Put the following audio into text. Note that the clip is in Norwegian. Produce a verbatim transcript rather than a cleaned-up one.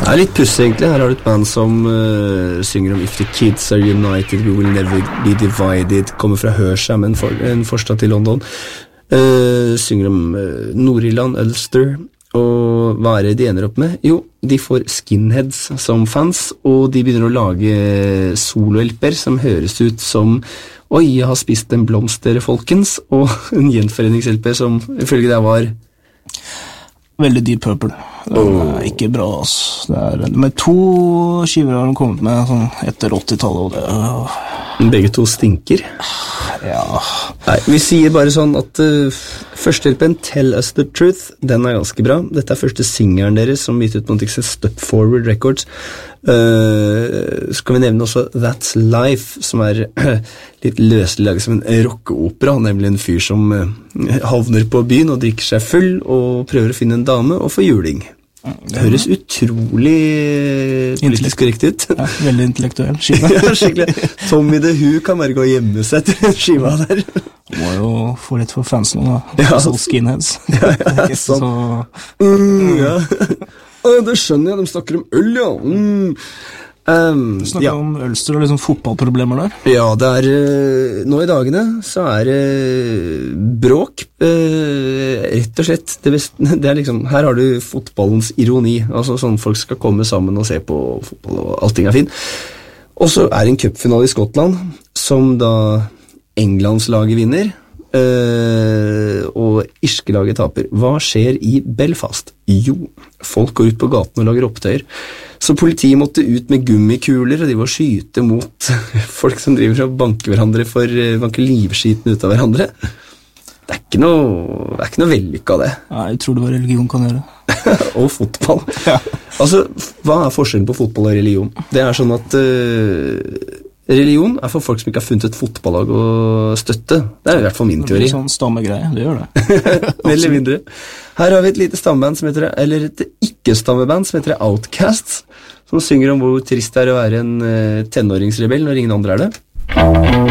Det er litt pussig egentlig. Her har du et band som uh, synger om If the kids are united, we will never be divided. Kommer fra Hersham, en, for, en forstad til London. Uh, synger om uh, Nord-Irland, Ulster. Og hva er det de ender opp med? Jo, de får skinheads som fans, og de begynner å lage solo-L P-er som høres ut som «Oi, jeg har spist en blomster, folkens», og en gjenforenings-L P som ifølge det var veldig Deep Purple. Det er oh. ikke bra, altså. Det er, med to skiver har de kommet med sånn, etter åttitallet, og det øh. Begge to stinker. Ja. Nei, vi sier bare sånn at uh, første L P-en, Tell Us The Truth, den er ganske bra. Dette er første singeren deres som gitt ut på noe Step Forward Records. Uh, skal vi nevne også That's Life, som er uh, litt løselig laget som en rockeopera, nemlig en fyr som uh, havner på byen og drikker seg full og prøver å finne en dame og få juling. Det høres utrolig politisk korrekt ut. Ja, veldig intellektuell skiva. Ja, skikkelig. Tommy the Who kan bare gå og gjemme seg til den skiva der. Må jo få litt for fansen da. Ja. Så skinheads. Ja, ja, sånn. Så... Mm, ja. Å, det skjønner jeg, de snakker om øl, ja. Mm. Um, du snakker ja. om Ulster og liksom fotballproblemer der. Ja, det er uh, nå i dagene så er det uh, bråk uh, rett og slett det, best, det er liksom, her har du fotballens ironi, altså sånn folk skal komme sammen og se på fotball og allting er fint, og så er det en cupfinale i Skottland som da Englandslaget vinner uh, og irske laget taper. Hva skjer i Belfast? Jo, folk går ut på gaten og lager opptøyer. Så politiet måtte ut med gummikuler, og de var skyte mot folk som driver og banker hverandre for banker livskiten ut av hverandre. Det er ikke noe, det er ikke noe vellykket av det. Nei, jeg tror det var religion kan gjøre. Og fotball. Ja. Altså, hva er forskjellen på fotball og religion? Det er sånn at uh, religion er for folk som ikke har funnet et fotballag å støtte. Det er i hvert fall min teori. Det blir sånn stammegreie, det gjør det. Veldig mindre. Her har vi et lite stammeband som heter, eller et ikke-stammeband som heter Outcasts, som synger om hvor trist det er å være en uh, tenåringsrebell når ingen andre er det.